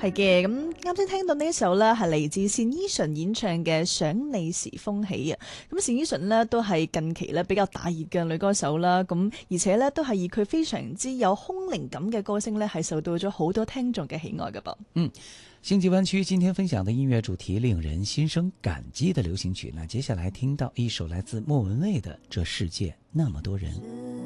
係嘅，咁啱先聽到呢一首呢，係嚟自單依純演唱嘅《想你時風起》啊。咁單依純呢，都係近期呢比較大熱嘅女歌手啦。咁而且呢，都係以佢非常之有空靈感嘅歌聲呢，係受到咗好多聽眾嘅喜愛㗎噃。 星际灣區今天分享的音樂主題令人心生感激的流行曲呢，接下來聽到一首來自莫文蔚的《這世界那麼多人》。